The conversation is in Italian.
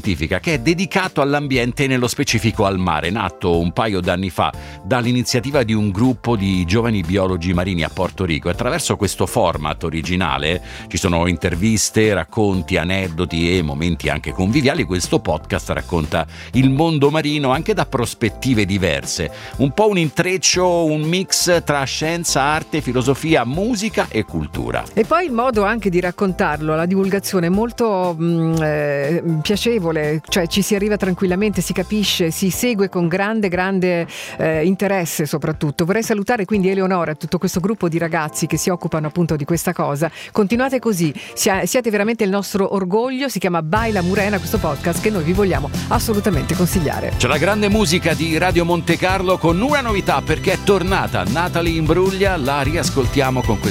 scientifica che è dedicato all'ambiente e nello specifico al mare, nato un paio d'anni fa dall'iniziativa di un gruppo di giovani biologi marini a Porto Rico. Attraverso questo format originale ci sono interviste, racconti, aneddoti e momenti anche conviviali. Questo podcast racconta il mondo marino anche da prospettive diverse, un po' un intreccio, un mix tra scienza, arte, filosofia, musica e cultura. E poi il modo anche di raccontarlo, la divulgazione è molto piacevole, cioè ci si arriva tranquillamente, si capisce, si segue con grande interesse soprattutto. Vorrei salutare quindi Eleonora e tutto questo gruppo di ragazzi che si occupano appunto di questa cosa. Continuate così, siete veramente il nostro orgoglio. Si chiama Baila Murena, questo podcast che noi vi vogliamo assolutamente consigliare. C'è la grande musica di Radio Monte Carlo con una novità, perché è tornata Natalie Imbruglia, la riascoltiamo con questo